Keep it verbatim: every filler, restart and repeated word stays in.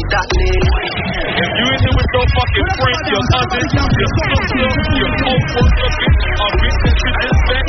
that name. If you in here with your fucking friend, your cousin, your sister, your co-worker, bitch, a bitch that you disrespect,